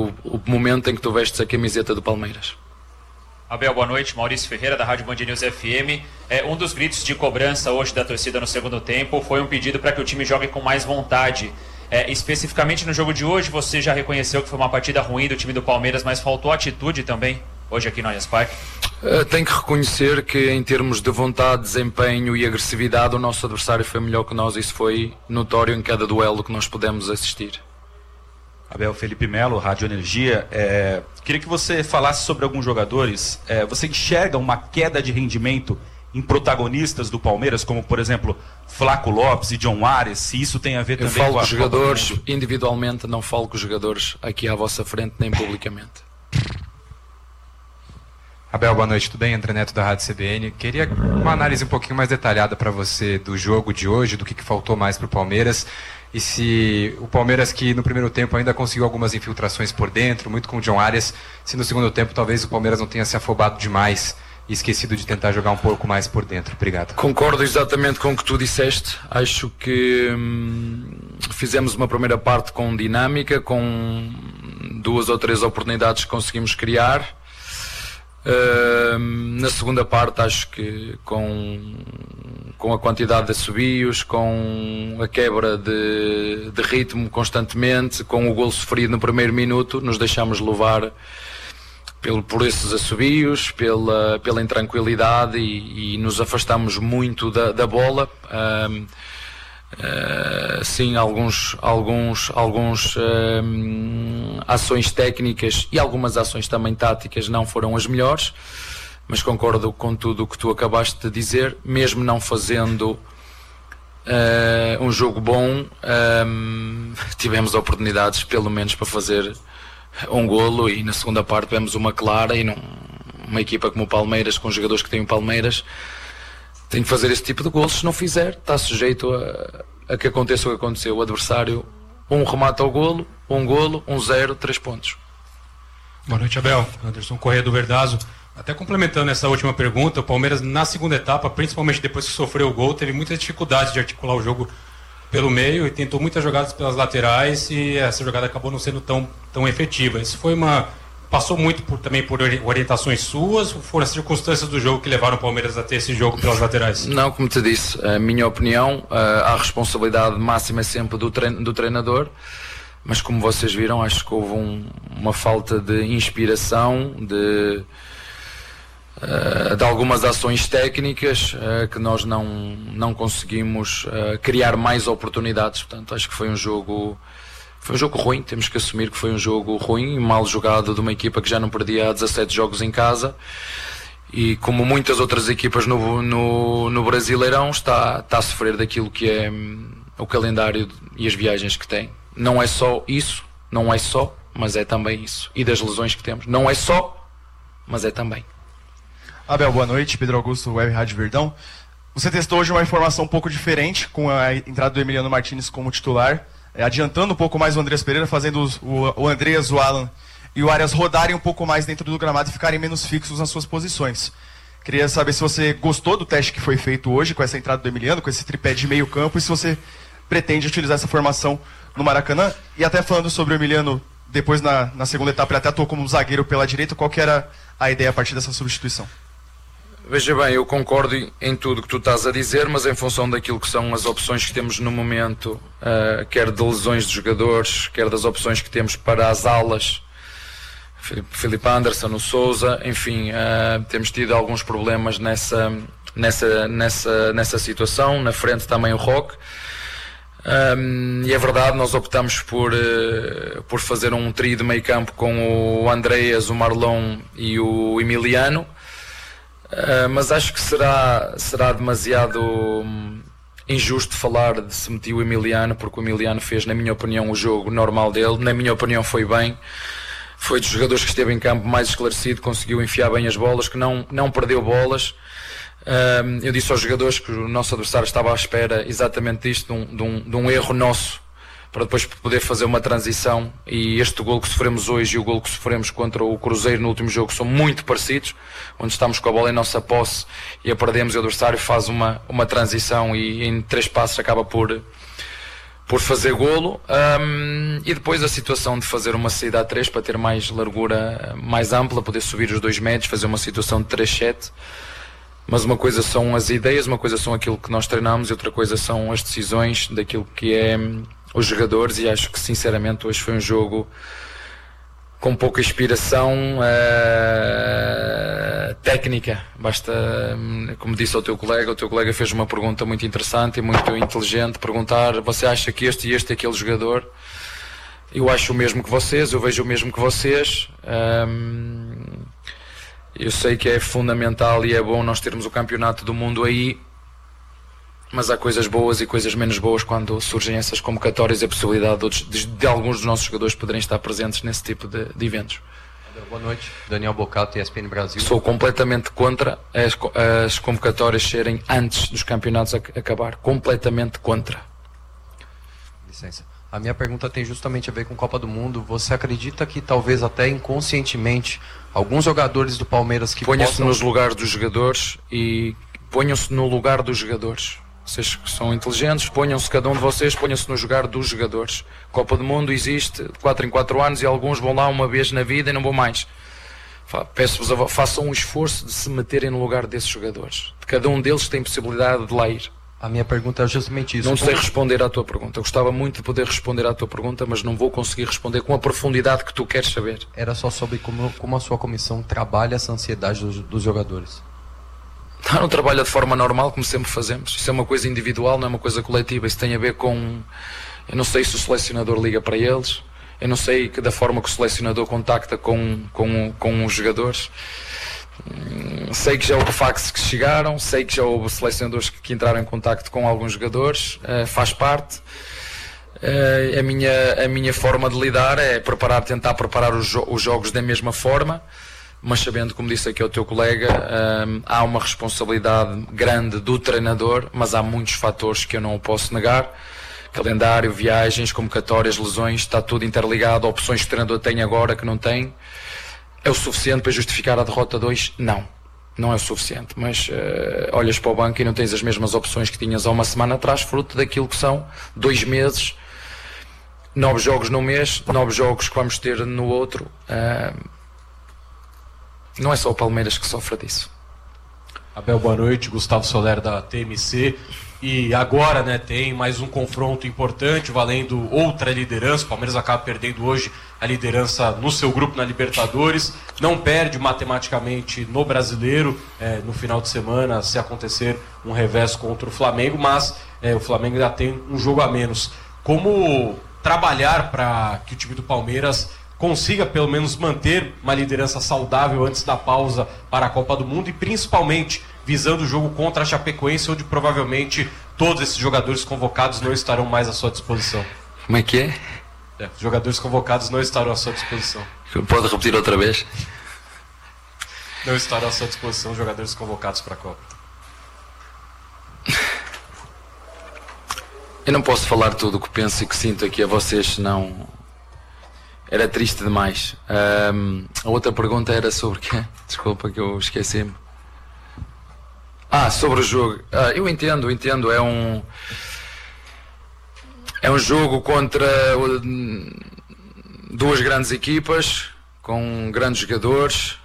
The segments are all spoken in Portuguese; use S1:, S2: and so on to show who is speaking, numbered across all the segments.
S1: o momento em que tu vestes a camiseta do Palmeiras.
S2: Abel, boa noite. Maurício Ferreira, da Rádio Band News FM. Um dos gritos de cobrança hoje da torcida no segundo tempo foi um pedido para que o time jogue com mais vontade. Especificamente no jogo de hoje, você já reconheceu que foi uma partida ruim do time do Palmeiras, mas faltou atitude também hoje aqui no Allianz Parque?
S1: Tenho que reconhecer que em termos de vontade, desempenho e agressividade, o nosso adversário foi melhor que nós. Isso foi notório em cada duelo que nós pudemos assistir.
S3: Abel, Felipe Melo, Rádio Energia. Queria que você falasse sobre alguns jogadores. Você enxerga uma queda de rendimento em protagonistas do Palmeiras, como por exemplo Flaco Lopes e John Ares, se isso tem a ver também com a...
S1: Eu falo com os jogadores individualmente, não falo com os jogadores aqui à vossa frente, nem publicamente.
S4: Abel, boa noite, tudo bem? André Neto da Rádio CBN. Queria uma análise um pouquinho mais detalhada para você do jogo de hoje, do que faltou mais para o Palmeiras, e se o Palmeiras, que no primeiro tempo ainda conseguiu algumas infiltrações por dentro, muito com o John Arias, se no segundo tempo talvez o Palmeiras não tenha se afobado demais e esquecido de tentar jogar um pouco mais por dentro. Obrigado.
S1: Concordo exatamente com o que tu disseste. Acho que fizemos uma primeira parte com dinâmica, com 2 ou 3 oportunidades que conseguimos criar. Na segunda parte, acho que com a quantidade de assobios, com a quebra de ritmo constantemente, com o golo sofrido no primeiro minuto, nos deixámos levar por esses assobios, pela intranquilidade e nos afastamos muito da bola. Sim, alguns ações técnicas e algumas ações também táticas não foram as melhores, mas concordo com tudo o que tu acabaste de dizer. Mesmo não fazendo um jogo bom, tivemos oportunidades pelo menos para fazer um golo, e na segunda parte tivemos uma clara, e uma equipa como o Palmeiras, com os jogadores que têm o Palmeiras, tem que fazer esse tipo de golos. Se não fizer, está sujeito a que aconteça o que aconteceu. O adversário remata ao golo, 1-0, 3 pontos.
S5: Boa noite, Abel. Anderson Corrêa do Verdazo. Até complementando essa última pergunta, o Palmeiras na segunda etapa, principalmente depois que sofreu o gol, teve muita dificuldade de articular o jogo pelo meio e tentou muitas jogadas pelas laterais, e essa jogada acabou não sendo tão efetiva. Isso foi passou muito também por orientações suas, ou foram as circunstâncias do jogo que levaram o Palmeiras a ter esse jogo pelas laterais?
S1: Não, como te disse, a minha opinião, a responsabilidade máxima é sempre do treinador, mas como vocês viram, acho que houve uma falta de inspiração, de algumas ações técnicas que nós não conseguimos criar mais oportunidades. Portanto, acho que foi um jogo ruim. Temos que assumir que foi um jogo ruim, mal jogado, de uma equipa que já não perdia há 17 jogos em casa, e como muitas outras equipas no Brasileirão, está a sofrer daquilo que é o calendário e as viagens que tem. Não é só isso, mas é também isso, e das lesões que temos. Não é só, mas é também.
S6: Abel, boa noite. Pedro Augusto, Web Rádio Verdão. Você testou hoje uma informação um pouco diferente, com a entrada do Emiliano Martínez como titular, adiantando um pouco mais o Andreas Pereira, fazendo o Andreas, o Alan e o Arias rodarem um pouco mais dentro do gramado e ficarem menos fixos nas suas posições. Queria saber se você gostou do teste que foi feito hoje, com essa entrada do Emiliano, com esse tripé de meio campo, e se você pretende utilizar essa formação no Maracanã. E até falando sobre o Emiliano, depois na segunda etapa ele até atuou como zagueiro pela direita, qual que era a ideia a partir dessa substituição?
S1: Veja bem, eu concordo em tudo que tu estás a dizer, mas em função daquilo que são as opções que temos no momento, quer de lesões de jogadores, quer das opções que temos para as alas, Filipe Anderson, o Sousa, enfim, temos tido alguns problemas nessa situação. Na frente também o Roque, e é verdade, nós optamos por fazer um trio de meio campo com o Andreas, o Marlon e o Emiliano. Mas acho que será demasiado injusto falar de se meter o Emiliano, porque o Emiliano fez, na minha opinião, o jogo normal dele. Na minha opinião foi bem, foi dos jogadores que esteve em campo mais esclarecido, conseguiu enfiar bem as bolas, que não perdeu bolas. Eu disse aos jogadores que o nosso adversário estava à espera exatamente disto, de um erro nosso, para depois poder fazer uma transição, e este golo que sofremos hoje e o golo que sofremos contra o Cruzeiro no último jogo são muito parecidos, onde estamos com a bola em nossa posse e a perdemos, e o adversário faz uma transição e em 3 passos acaba por por fazer golo, e depois a situação de fazer uma saída a 3 para ter mais largura mais ampla, poder subir os 2 metros, fazer uma situação de 3-7. Mas uma coisa são as ideias, uma coisa são aquilo que nós treinamos e outra coisa são as decisões daquilo que é os jogadores, e acho que sinceramente hoje foi um jogo com pouca inspiração técnica. Basta, como disse ao teu colega fez uma pergunta muito interessante e muito inteligente, perguntar: você acha que este é aquele jogador? Eu acho o mesmo que vocês, eu vejo o mesmo que vocês. Eu sei que é fundamental e é bom nós termos o campeonato do mundo aí, mas há coisas boas e coisas menos boas quando surgem essas convocatórias e a possibilidade de alguns dos nossos jogadores poderem estar presentes nesse tipo de eventos.
S7: Boa noite, Daniel Bocato, ESPN Brasil.
S1: Sou completamente contra as convocatórias serem antes dos campeonatos acabar. Completamente contra.
S7: Licença. A minha pergunta tem justamente a ver com Copa do Mundo. Você acredita que talvez até inconscientemente alguns jogadores do Palmeiras que
S1: ponham-se nos lugares dos jogadores e ponham-se no lugar dos jogadores? Vocês que são inteligentes, ponham-se, cada um de vocês, ponham-se no lugar dos jogadores. Copa do Mundo existe de 4 em 4 anos e alguns vão lá uma vez na vida e não vão mais. Peço-vos, façam um esforço de se meterem no lugar desses jogadores. Cada um deles tem possibilidade de lá ir.
S7: A minha pergunta é justamente isso.
S1: Não sei responder à tua pergunta. Eu gostava muito de poder responder à tua pergunta, mas não vou conseguir responder com a profundidade que tu queres saber.
S7: Era só sobre como a sua comissão trabalha essa ansiedade dos jogadores.
S1: Não trabalha de forma normal, como sempre fazemos. Isso é uma coisa individual, não é uma coisa coletiva. Isso tem a ver com... Eu não sei se o selecionador liga para eles. Eu não sei da forma que o selecionador contacta com os jogadores. Sei que já houve faxes que chegaram, sei que já houve selecionadores que entraram em contacto com alguns jogadores, faz parte. A minha forma de lidar é tentar preparar os jogos da mesma forma, mas sabendo, como disse aqui ao teu colega, há uma responsabilidade grande do treinador, mas há muitos fatores que eu não o posso negar. Calendário, viagens, convocatórias, lesões, está tudo interligado. Opções que o treinador tem agora que não tem. É o suficiente para justificar a derrota 2? Não é o suficiente, mas olhas para o banco e não tens as mesmas opções que tinhas há uma semana atrás, fruto daquilo que são 2 meses, 9 jogos num mês, 9 jogos que vamos ter no outro. Não é só o Palmeiras que sofre disso.
S8: Abel, boa noite. Gustavo Soler da TMC. E agora, né, tem mais um confronto importante, valendo outra liderança. O Palmeiras acaba perdendo hoje a liderança no seu grupo na Libertadores. Não perde matematicamente no Brasileiro, no final de semana, se acontecer um revés contra o Flamengo. Mas o Flamengo ainda tem um jogo a menos. Como trabalhar para que o time do Palmeiras consiga pelo menos manter uma liderança saudável antes da pausa para a Copa do Mundo e principalmente visando o jogo contra a Chapecoense, onde provavelmente todos esses jogadores convocados não estarão mais à sua disposição.
S1: Como é que é?
S8: Os jogadores convocados não estarão à sua disposição.
S1: Pode repetir outra vez?
S8: Não estarão à sua disposição os jogadores convocados para a Copa.
S1: Eu não posso falar tudo o que penso e que sinto aqui a vocês, senão era triste demais. A outra pergunta era sobre quê? Desculpa que eu esqueci-me. Sobre o jogo. Eu entendo. É um jogo contra 2 grandes equipas, com grandes jogadores,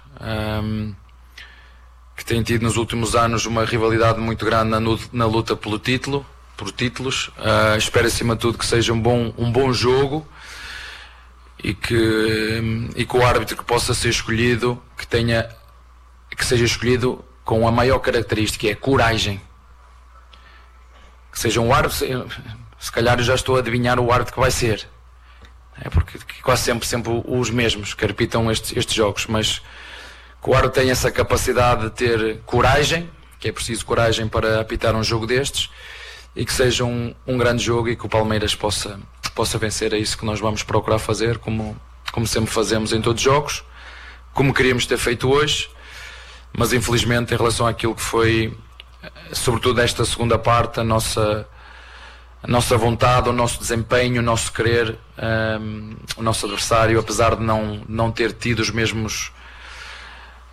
S1: que têm tido nos últimos anos uma rivalidade muito grande na luta por títulos. Espero acima de tudo que seja um bom jogo e que o árbitro que possa ser escolhido, que seja escolhido com a maior característica, é coragem. Que seja um árbitro, se calhar eu já estou a adivinhar o árbitro que vai ser. Porque quase sempre os mesmos que arbitam estes jogos, mas que o árbitro tenha essa capacidade de ter coragem, que é preciso coragem para apitar um jogo destes, e que seja um grande jogo e que o Palmeiras possa vencer. É isso que nós vamos procurar fazer, como sempre fazemos em todos os jogos, como queríamos ter feito hoje. Mas infelizmente, em relação àquilo que foi, sobretudo esta segunda parte, a nossa vontade, o nosso desempenho, o nosso querer, o nosso adversário, apesar de não ter tido os mesmos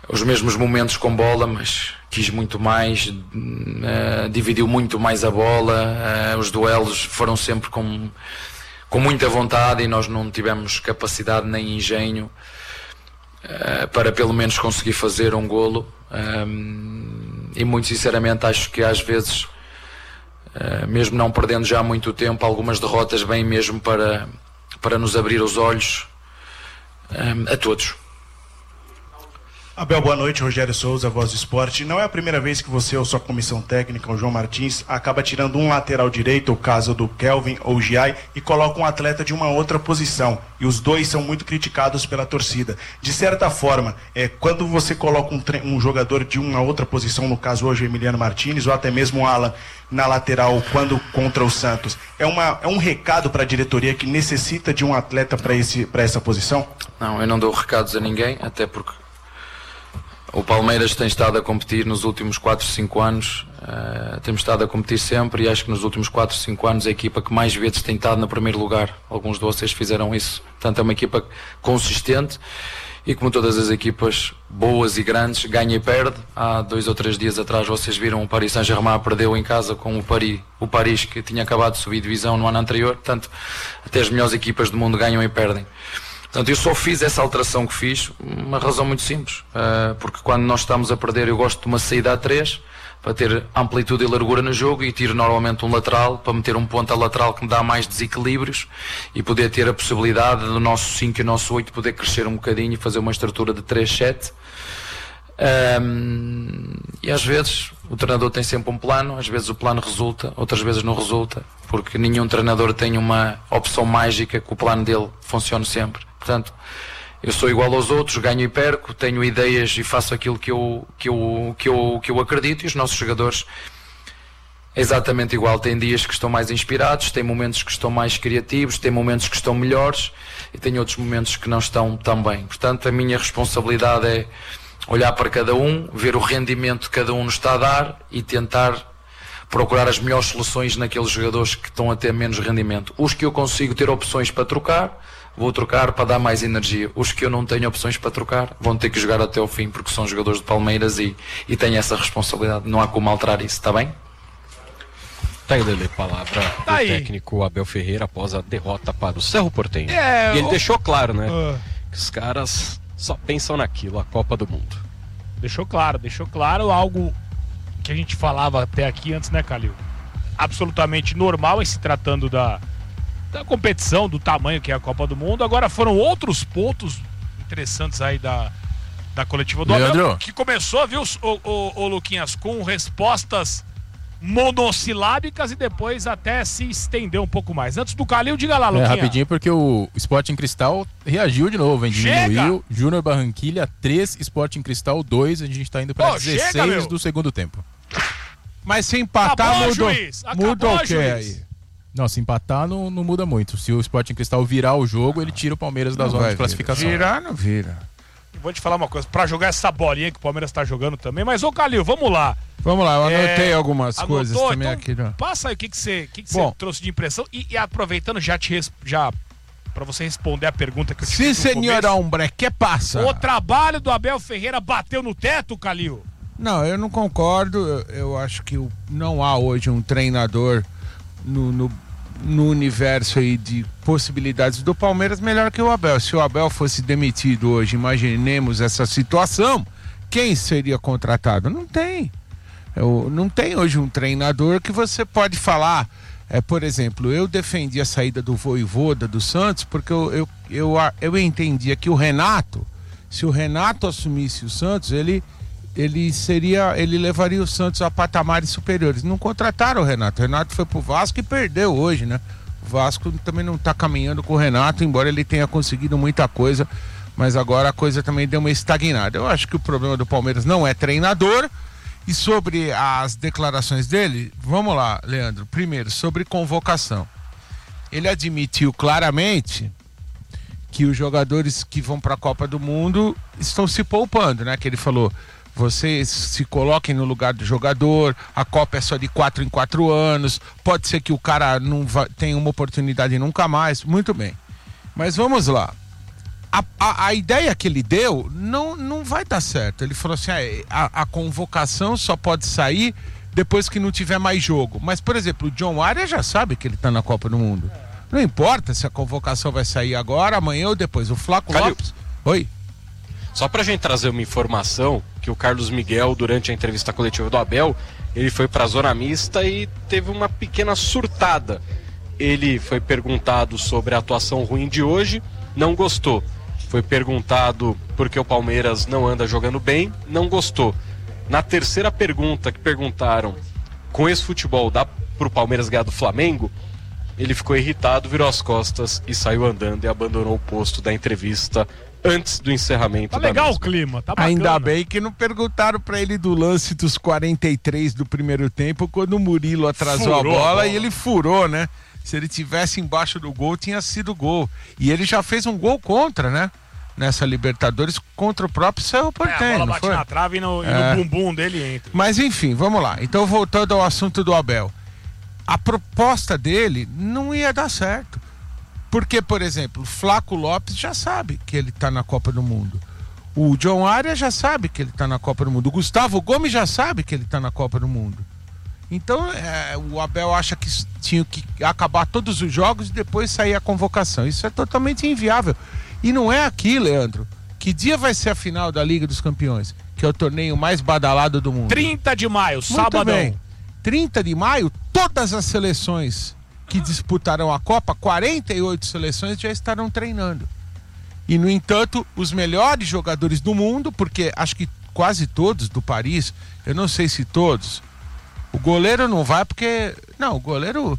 S1: os mesmos momentos com bola, mas quis muito mais, dividiu muito mais a bola, os duelos foram sempre com muita vontade e nós não tivemos capacidade nem engenho para pelo menos conseguir fazer um golo, e muito sinceramente acho que às vezes, mesmo não perdendo já muito tempo, algumas derrotas vêm mesmo para nos abrir os olhos a todos.
S9: Abel, boa noite. Rogério Souza, Voz do Esporte. Não é a primeira vez que você ou sua comissão técnica, o João Martins, acaba tirando um lateral direito, o caso do Kelvin ou o Giai, e coloca um atleta de uma outra posição. E os dois são muito criticados pela torcida. De certa forma, quando você coloca um jogador de uma outra posição, no caso hoje o Emiliano Martins, ou até mesmo o Alan na lateral, quando contra o Santos, é um recado para a diretoria que necessita de um atleta para essa posição?
S1: Não, eu não dou recados a ninguém, até porque o Palmeiras tem estado a competir nos últimos 4, 5 anos, temos estado a competir sempre, e acho que nos últimos 4, 5 anos a equipa que mais vezes tem estado no primeiro lugar. Alguns de vocês fizeram isso. Portanto, é uma equipa consistente e, como todas as equipas boas e grandes, ganha e perde. Há 2 ou 3 dias atrás vocês viram o Paris Saint-Germain perdeu em casa com o Paris, que tinha acabado de subir divisão no ano anterior. Portanto, até as melhores equipas do mundo ganham e perdem. Portanto, eu só fiz essa alteração que fiz, uma razão muito simples, porque quando nós estamos a perder, eu gosto de uma saída a 3, para ter amplitude e largura no jogo, e tiro normalmente um lateral, para meter um ponta lateral que me dá mais desequilíbrios, e poder ter a possibilidade do nosso 5 e o nosso 8 poder crescer um bocadinho e fazer uma estrutura de 3-7. E às vezes o treinador tem sempre um plano, às vezes o plano resulta, outras vezes não resulta, porque nenhum treinador tem uma opção mágica que o plano dele funcione sempre. Portanto, eu sou igual aos outros, ganho e perco, tenho ideias e faço aquilo que eu acredito, e os nossos jogadores é exatamente igual. Tem dias que estão mais inspirados, tem momentos que estão mais criativos, tem momentos que estão melhores e tem outros momentos que não estão tão bem. Portanto, a minha responsabilidade é olhar para cada um, ver o rendimento que cada um nos está a dar e tentar procurar as melhores soluções naqueles jogadores que estão a ter menos rendimento. Os que eu consigo ter opções para trocar, vou trocar para dar mais energia. Os que eu não tenho opções para trocar, vão ter que jogar até ao fim, porque são jogadores de Palmeiras e têm essa responsabilidade. Não há como alterar isso, está bem?
S8: Tá aí, Lele, palavra do técnico Abel Ferreira após a derrota para o Cerro Porteño. E ele deixou claro, né, que os caras só pensam naquilo, a Copa do Mundo.
S10: Deixou claro algo que a gente falava até aqui antes, né, Calil? Absolutamente normal em se tratando da competição, do tamanho que é a Copa do Mundo. Agora foram outros pontos interessantes aí da coletiva do Abel, que começou, viu, o Luquinhas, com respostas monossilábicas e depois até se estendeu um pouco mais. Antes do Calil, diga lá, Luquinhas.
S11: Rapidinho, porque o Sporting Cristal reagiu de novo, hein? Diminuiu. Júnior Barranquilha 3, Sporting Cristal 2. A gente está indo para 16 do segundo tempo.
S12: Mas se empatar, muda o que aí?
S11: Não, se empatar não muda muito. Se o Sporting Cristal virar o jogo, ele tira o Palmeiras da zona de classificação.
S12: Virar, não vira.
S10: Vou te falar uma coisa, pra jogar essa bolinha que o Palmeiras tá jogando também, mas ô Calil, vamos lá.
S12: Eu anotei algumas coisas também
S10: então,
S12: aqui. Né?
S10: Passa aí o que você trouxe de impressão e aproveitando já pra você responder a pergunta que eu te fiz
S12: no senhor
S10: começo.
S12: Hombre, que passa?
S10: O trabalho do Abel Ferreira bateu no teto, Calil?
S12: Não, eu não concordo. Eu acho que não há hoje um treinador no universo aí de possibilidades do Palmeiras melhor que o Abel. Se o Abel fosse demitido hoje, imaginemos essa situação, quem seria contratado? Não tem. Não tem hoje um treinador que você pode falar. Por exemplo, eu defendi a saída do Vojvoda do Santos porque eu entendia que o Renato, se o Renato assumisse o Santos, ele levaria o Santos a patamares superiores. Não contrataram o Renato. O Renato foi pro Vasco e perdeu hoje, né? O Vasco também não tá caminhando com o Renato, embora ele tenha conseguido muita coisa, mas agora a coisa também deu uma estagnada. Eu acho que o problema do Palmeiras não é treinador. E sobre as declarações dele, vamos lá, Leandro. Primeiro, sobre convocação. Ele admitiu claramente que os jogadores que vão para a Copa do Mundo estão se poupando, né? Que ele falou: vocês se coloquem no lugar do jogador, a Copa é só de 4 em 4 anos, pode ser que o cara não tenha uma oportunidade nunca mais. Muito bem. Mas vamos lá. A ideia que ele deu não vai dar certo. Ele falou assim, a convocação só pode sair depois que não tiver mais jogo. Mas, por exemplo, o John Arias já sabe que ele está na Copa do Mundo. Não importa se a convocação vai sair agora, amanhã ou depois. O Flaco Lopes... Oi?
S8: Só pra gente trazer uma informação, que o Carlos Miguel, durante a entrevista coletiva do Abel, ele foi pra zona mista e teve uma pequena surtada. Ele foi perguntado sobre a atuação ruim de hoje, não gostou. Foi perguntado por que o Palmeiras não anda jogando bem, não gostou. Na terceira pergunta que perguntaram, com esse futebol dá pro Palmeiras ganhar do Flamengo, ele ficou irritado, virou as costas e saiu andando e abandonou o posto da entrevista antes do encerramento.
S10: Tá legal o clima, tá bacana.
S12: Ainda bem que não perguntaram pra ele do lance dos 43 do primeiro tempo, quando o Murilo atrasou a bola e ele furou, né? Se ele tivesse embaixo do gol, tinha sido gol. E ele já fez um gol contra, né? Nessa Libertadores, contra o próprio Cerro Porteño.
S10: A bola bate na trave e no bumbum dele entra.
S12: Mas enfim, vamos lá. Então, voltando ao assunto do Abel. A proposta dele não ia dar certo. Porque, por exemplo, o Flaco Lopes já sabe que ele está na Copa do Mundo. O John Arias já sabe que ele está na Copa do Mundo. O Gustavo Gomes já sabe que ele está na Copa do Mundo. Então, o Abel acha que tinha que acabar todos os jogos e depois sair a convocação. Isso é totalmente inviável. E não é aqui, Leandro. Que dia vai ser a final da Liga dos Campeões? Que é o torneio mais badalado do mundo.
S10: 30 de maio, sábado.
S12: Bem. 30 de maio, todas as seleções que disputarão a Copa, 48 seleções já estarão treinando. E, no entanto, os melhores jogadores do mundo, porque acho que quase todos do Paris, eu não sei se todos, o goleiro não vai porque... Não, o goleiro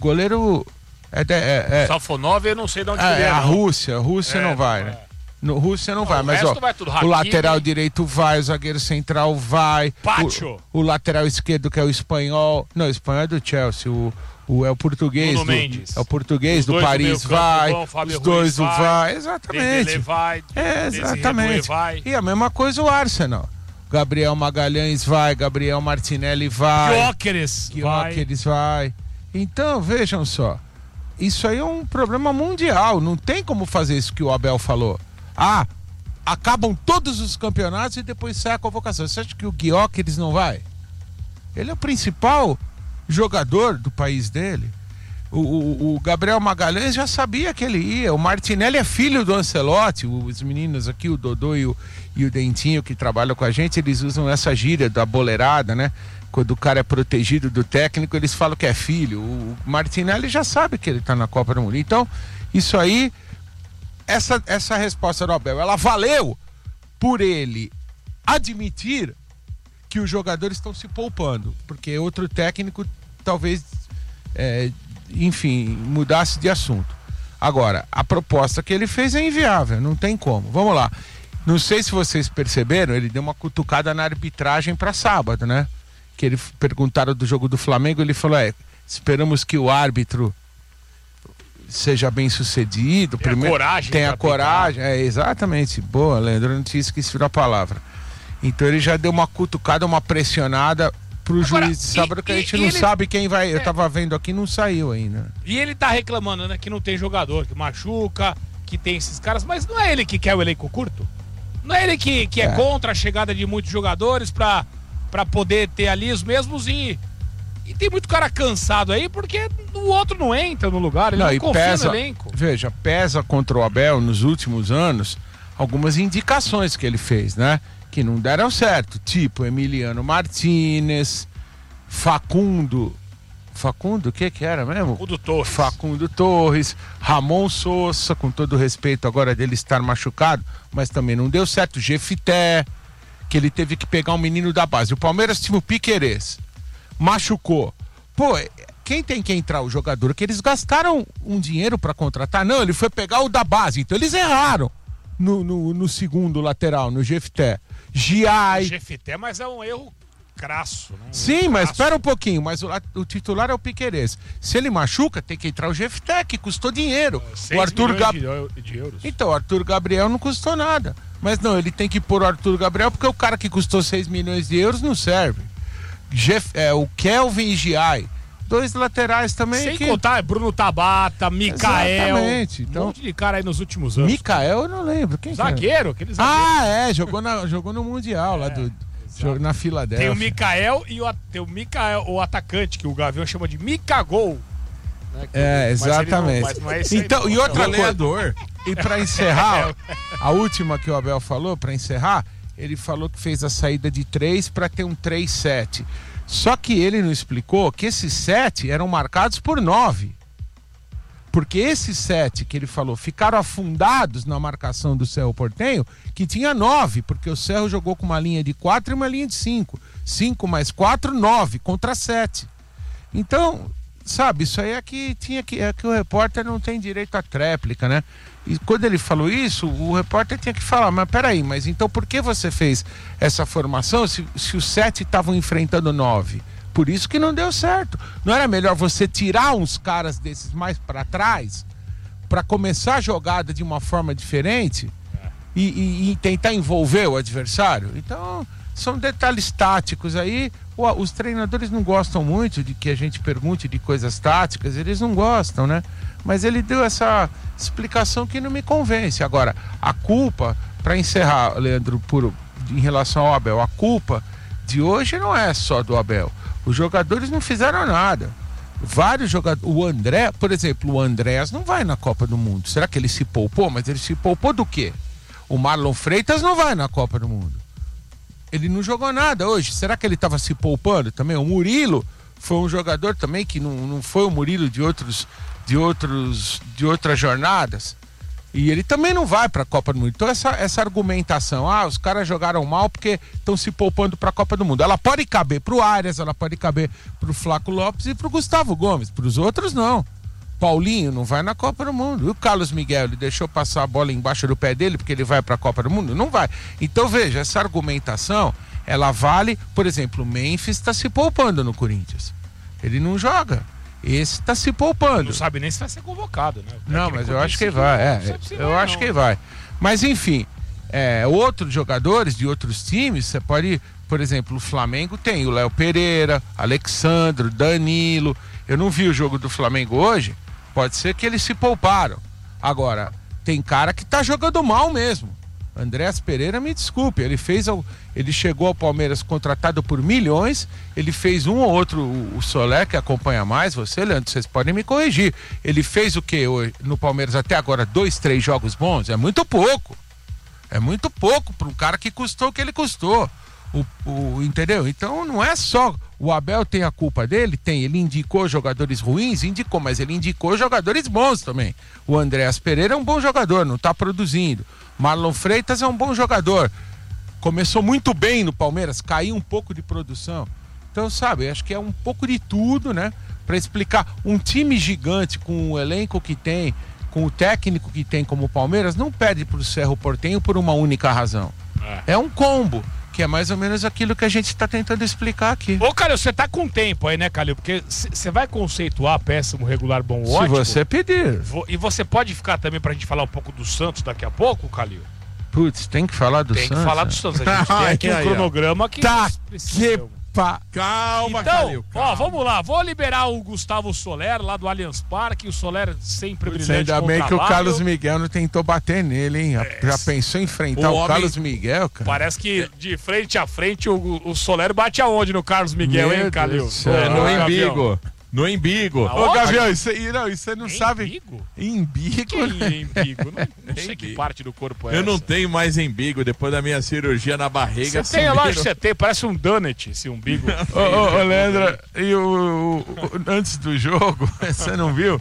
S10: Safonov, eu não sei de onde
S12: é a Rússia não vai, né? No Rússia não vai, mas ó, o lateral direito vai, o zagueiro central vai, o lateral esquerdo que é o espanhol, não, o espanhol é do Chelsea, é o português do Paris vai, os dois vai, exatamente. Exatamente. E a mesma coisa o Arsenal. Gabriel Magalhães vai, Gabriel Martinelli vai, Gyökeres vai. Então, vejam só, isso aí é um problema mundial, não tem como fazer isso que o Abel falou. Acabam todos os campeonatos e depois sai a convocação. Você acha que o Gyökeres não vai? Ele é o principal jogador do país dele. O Gabriel Magalhães já sabia que ele ia. O Martinelli é filho do Ancelotti. Os meninos aqui, o Dodô e o Dentinho, que trabalham com a gente, eles usam essa gíria da boleirada, né? Quando o cara é protegido do técnico, eles falam que é filho. O Martinelli já sabe que ele tá na Copa do Mundo. Então, isso aí, essa resposta do Abel, ela valeu por ele admitir que os jogadores estão se poupando, porque outro técnico talvez, mudasse de assunto. Agora, a proposta que ele fez é inviável, não tem como. Vamos lá. Não sei se vocês perceberam, ele deu uma cutucada na arbitragem para sábado, né? Que ele perguntaram do jogo do Flamengo, ele falou, esperamos que o árbitro seja bem sucedido. Tenha coragem. Exatamente. Boa, Leandro, eu não tinha esquecido a palavra. Então ele já deu uma cutucada, uma pressionada pro juiz de sábado, que a gente não sabe quem vai. Eu tava vendo aqui, não saiu ainda.
S10: E ele tá reclamando, né, que não tem jogador, que machuca, que tem esses caras, mas não é ele que quer o elenco curto? Não é ele que é contra a chegada de muitos jogadores pra poder ter ali os mesmos e tem muito cara cansado aí, porque o outro não entra no lugar, ele não confia no elenco.
S12: Veja, pesa contra o Abel nos últimos anos algumas indicações que ele fez, né? Que não deram certo, tipo Emiliano Martínez, Facundo, o que era mesmo? Facundo Torres, Ramon Sousa, com todo o respeito agora dele estar machucado, mas também não deu certo, Jefité, que ele teve que pegar um menino da base. O Palmeiras tinha o Piquerez, machucou. Pô, quem tem que entrar? O jogador, que eles gastaram um dinheiro para contratar. Não, ele foi pegar o da base, então eles erraram no segundo lateral, no Jefité. Giai.
S10: Jefité, mas é um erro crasso, né?
S12: Sim, mas espera um pouquinho, mas o titular é o Piquerez. Se ele machuca, tem que entrar o Jefité, que custou dinheiro.
S10: 6 milhões de euros.
S12: Então, o Arthur Gabriel não custou nada. Mas não, ele tem que pôr o Arthur Gabriel, porque o cara que custou 6 milhões de euros não serve. O Kelvin e Giai. dois laterais também.
S10: Sem contar Bruno Tabata, Mikael.
S12: Exatamente. Então,
S10: um monte de cara aí nos últimos anos.
S12: Mikael eu não lembro. Quem
S10: zagueiro, aquele zagueiro.
S12: Jogou no Mundial lá na Filadélfia.
S10: Tem o Mikael e o atacante, que o Gavião chama de Mikagol. Né?
S12: Exatamente.
S10: Não é
S12: então, e outra
S13: goleador.
S12: E pra encerrar, a última que o Abel falou, pra encerrar, ele falou que fez a saída de 3 para ter um 3-7. Só que ele não explicou que esses 7 eram marcados por 9. Porque esses 7 que ele falou ficaram afundados na marcação do Cerro Porteño, que tinha 9, porque o Cerro jogou com uma linha de 4 e uma linha de 5. 5 mais 4, 9 contra 7. Então, sabe, isso aí é que o repórter não tem direito à tréplica, né? E quando ele falou isso, o repórter tinha que falar, mas peraí, mas então por que você fez essa formação se os 7 estavam enfrentando 9? Por isso que não deu certo. Não era melhor você tirar uns caras desses mais para trás para começar a jogada de uma forma diferente e tentar envolver o adversário? Então, são detalhes táticos aí. Os treinadores não gostam muito de que a gente pergunte de coisas táticas, eles não gostam, né? Mas ele deu essa explicação que não me convence. Agora, a culpa, para encerrar, Leandro, em relação ao Abel, a culpa de hoje não é só do Abel. Os jogadores não fizeram nada. Vários jogadores. O André, por exemplo, o Andrés não vai na Copa do Mundo. Será que ele se poupou? Mas ele se poupou do quê? O Marlon Freitas não vai na Copa do Mundo. Ele não jogou nada hoje. Será que ele estava se poupando também? O Murilo foi um jogador também que não foi o Murilo de outras jornadas. E ele também não vai para a Copa do Mundo. Então essa argumentação, os caras jogaram mal porque estão se poupando para a Copa do Mundo. Ela pode caber para o Arias, ela pode caber para o Flaco Lopes e para o Gustavo Gomes. Para os outros, não. Paulinho não vai na Copa do Mundo. E o Carlos Miguel, ele deixou passar a bola embaixo do pé dele porque ele vai para a Copa do Mundo? Não vai. Então veja, essa argumentação, ela vale, por exemplo, o Memphis está se poupando no Corinthians. Ele não joga. Esse está se poupando.
S10: Não sabe nem se vai ser convocado, né?
S12: Não, mas eu acho que vai. Eu acho que vai. Mas enfim, outros jogadores de outros times, você pode, por exemplo, o Flamengo tem o Léo Pereira, Alexandro, Danilo. Eu não vi o jogo do Flamengo hoje. Pode ser que eles se pouparam. Agora, tem cara que tá jogando mal mesmo. Andrés Pereira, me desculpe, ele chegou ao Palmeiras contratado por milhões, ele fez um ou outro, o Soler, que acompanha mais você, Leandro, vocês podem me corrigir. Ele fez o quê no Palmeiras até agora? 2, 3 jogos bons? É muito pouco. É muito pouco para um cara que custou o que ele custou. Entendeu? Então não é só o Abel tem a culpa dele, ele indicou jogadores ruins, mas ele indicou jogadores bons também. O Andrés Pereira é um bom jogador, não está produzindo. Marlon Freitas é um bom jogador, começou muito bem no Palmeiras, caiu um pouco de produção. Então, sabe, acho que é um pouco de tudo, né, para explicar. Um time gigante com o elenco que tem, com o técnico que tem como o Palmeiras, não perde para o Cerro Porteño por uma única razão. É um combo, que é mais ou menos aquilo que a gente está tentando explicar aqui.
S10: Ô, Calil, você tá com tempo aí, né, Calil? Porque você vai conceituar péssimo, regular, bom, ótimo.
S12: Se você pedir.
S10: E você pode ficar também pra gente falar um pouco do Santos daqui a pouco, Calil?
S12: Putz, tem que falar do Santos.
S10: Tem que falar do Santos. A gente tem aqui um cronograma que...
S13: Calma,
S10: então,
S13: Calil, calma.
S10: Vamos lá. Vou liberar o Gustavo Soler, lá do Allianz Parque. O Soler sempre brilhante.
S12: Ainda bem que o Carlos Miguel não tentou bater nele, hein? Já pensou em enfrentar o Carlos Miguel, cara?
S10: Parece que de frente a frente o Soler bate aonde no Carlos Miguel, hein, Calil?
S13: No embigo. No embigo.
S12: Ô, Gavião, isso você não sabe.
S10: Embigo?
S12: Embigo?
S10: Que é embigo? Não sei que parte do corpo é
S13: Eu
S10: essa.
S13: não tenho mais embigo depois da minha cirurgia na barriga.
S10: Você tem, lógico que você tem. Parece um donut, esse umbigo.
S12: Ô, Leandro, e antes do jogo, você não viu?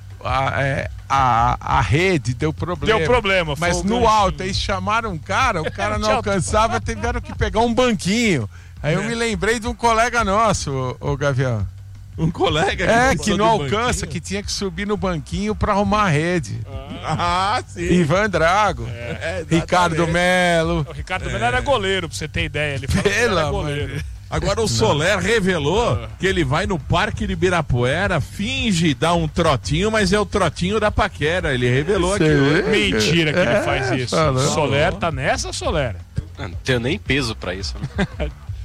S12: A rede deu problema.
S10: Deu problema.
S12: Mas no alto, aí chamaram o cara não alcançava, tiveram que pegar um banquinho. Aí eu me lembrei de um colega nosso, o Gavião.
S13: Um colega
S12: que não alcança, que tinha que subir no banquinho pra arrumar a rede.
S13: Sim.
S12: Ivan Drago, Ricardo Melo.
S10: O Ricardo Melo era goleiro, pra você ter ideia. Ele falou que era goleiro.
S13: Agora o Soler revelou que ele vai no Parque de Ibirapuera, finge dar um trotinho, mas é o trotinho da paquera. Ele revelou aqui.
S10: Mentira que ele faz isso.
S12: Falou.
S10: Soler tá nessa, Soler?
S14: Não tenho nem peso pra isso, né?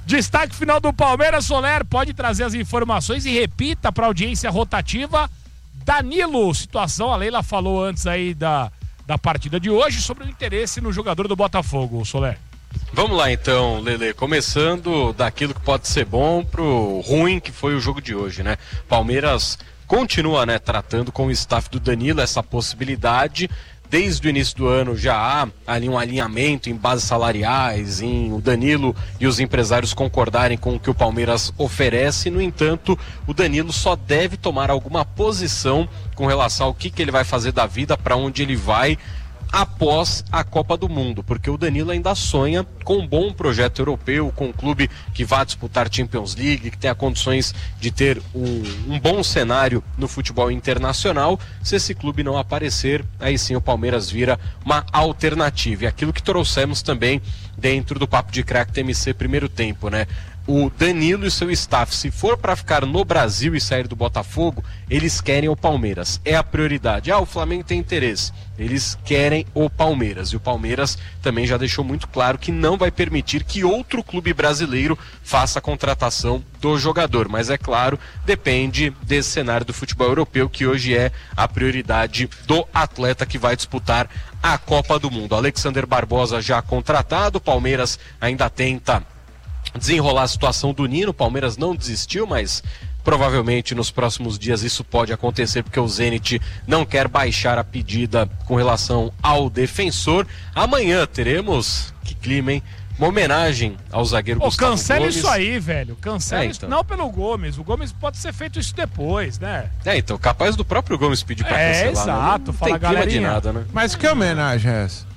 S10: Destaque final do Palmeiras. Soler pode trazer as informações e repita para a audiência rotativa. Danilo, situação, a Leila falou antes aí da partida de hoje sobre o interesse no jogador do Botafogo, Soler.
S8: Vamos lá então, Lele, começando daquilo que pode ser bom pro ruim que foi o jogo de hoje, né? Palmeiras continua, né, tratando com o staff do Danilo essa possibilidade. Desde o início do ano já há ali um alinhamento em bases salariais, em o Danilo e os empresários concordarem com o que o Palmeiras oferece. No entanto, o Danilo só deve tomar alguma posição com relação ao que ele vai fazer da vida, para onde ele vai após a Copa do Mundo, porque o Danilo ainda sonha com um bom projeto europeu, com um clube que vá disputar Champions League, que tenha condições de ter um bom cenário no futebol internacional. Se esse clube não aparecer, aí sim o Palmeiras vira uma alternativa. E aquilo que trouxemos também dentro do Papo de Craque TMC primeiro tempo, né? O Danilo e seu staff, se for para ficar no Brasil e sair do Botafogo, eles querem o Palmeiras. É a prioridade. O Flamengo tem interesse. Eles querem o Palmeiras. E o Palmeiras também já deixou muito claro que não vai permitir que outro clube brasileiro faça a contratação do jogador. Mas é claro, depende desse cenário do futebol europeu, que hoje é a prioridade do atleta que vai disputar a Copa do Mundo. Alexander Barbosa já contratado. O Palmeiras ainda tenta desenrolar a situação do Nino. O Palmeiras não desistiu, mas provavelmente nos próximos dias isso pode acontecer, porque o Zenit não quer baixar a pedida com relação ao defensor. Amanhã teremos, que clima, hein? Uma homenagem ao zagueiro Gustavo Gomes.
S10: Cancela isso aí, velho. Cancela
S8: então.
S10: isso. Não pelo Gomes. O Gomes pode ser feito isso depois, né?
S8: Então, capaz do próprio Gomes pedir pra cancelar.
S10: Exato.
S8: Não
S10: fala,
S8: tem clima de nada, né?
S12: Mas que homenagem é essa?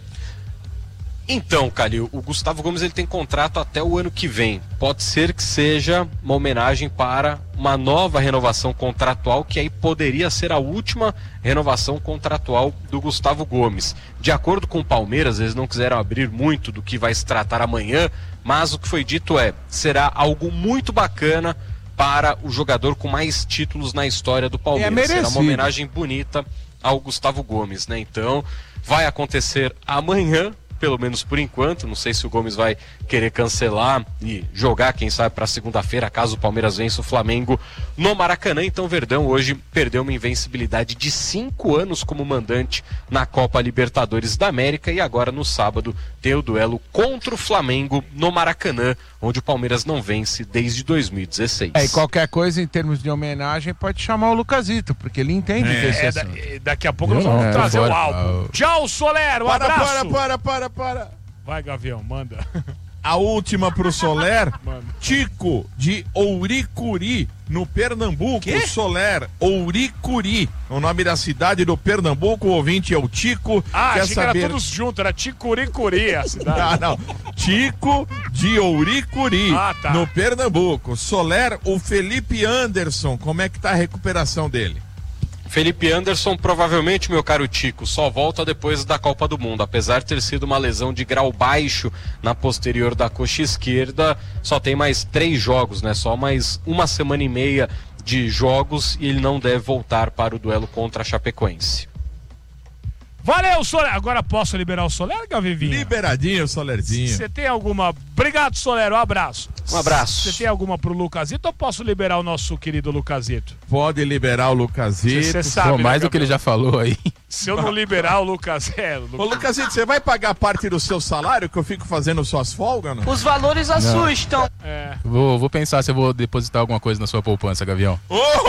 S8: Então, Calil, o Gustavo Gomes ele tem contrato até o ano que vem. Pode ser que seja uma homenagem para uma nova renovação contratual, que aí poderia ser a última renovação contratual do Gustavo Gomes. De acordo com o Palmeiras, eles não quiseram abrir muito do que vai se tratar amanhã, mas o que foi dito será algo muito bacana para o jogador com mais títulos na história do Palmeiras. Será uma homenagem bonita ao Gustavo Gomes, né? Então, vai acontecer amanhã, pelo menos por enquanto. Não sei se o Gomes vai querer cancelar e jogar, quem sabe, para segunda-feira, caso o Palmeiras vença o Flamengo no Maracanã. Então o Verdão hoje perdeu uma invencibilidade de 5 anos como mandante na Copa Libertadores da América, e agora no sábado tem o duelo contra o Flamengo no Maracanã, onde o Palmeiras não vence desde 2016.
S12: E qualquer coisa em termos de homenagem pode chamar o Lucasito, porque ele entende desse assunto.
S10: Daqui a pouco nós vamos trazer o álbum. Tchau, Soler, um abraço.
S13: Para.
S10: Vai, Gavião, manda.
S13: A última pro Soler. Tico, de Ouricuri, no Pernambuco.
S10: Quê?
S13: Soler, Ouricuri, o nome da cidade do Pernambuco. O ouvinte é o Tico.
S10: Quer achei saber... que era todos juntos, era Ticuricuri a cidade.
S13: Não. Tico, de Ouricuri,
S10: tá.
S13: no Pernambuco. Soler, o Felipe Anderson, como é que tá a recuperação dele?
S8: Felipe Anderson, provavelmente, meu caro Tico, só volta depois da Copa do Mundo. Apesar de ter sido uma lesão de grau baixo na posterior da coxa esquerda, só tem mais 3 jogos, né? Só mais 1 semana e meia de jogos, e ele não deve voltar para o duelo contra a Chapecoense.
S10: Valeu, Soler. Agora posso liberar o Soler, Gavivinho?
S13: Liberadinho, Solerzinho.
S10: Você tem alguma... Obrigado, Soler, um abraço.
S8: Um abraço.
S10: Você tem alguma pro Lucasito ou posso liberar o nosso querido Lucasito?
S13: Pode liberar o Lucasito.
S10: Você sabe,
S11: mais do que ele já falou aí.
S10: Se eu não liberar o Lucasito...
S13: Ô, Lucasito, você vai pagar parte do seu salário que eu fico fazendo suas folgas, não?
S14: Os valores assustam.
S11: Vou pensar se eu vou depositar alguma coisa na sua poupança, Gavião.